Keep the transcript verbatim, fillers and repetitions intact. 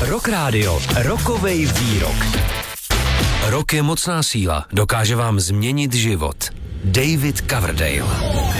Rock Radio, rokovej výrok. Rock je mocná síla, dokáže vám změnit život. David Coverdale.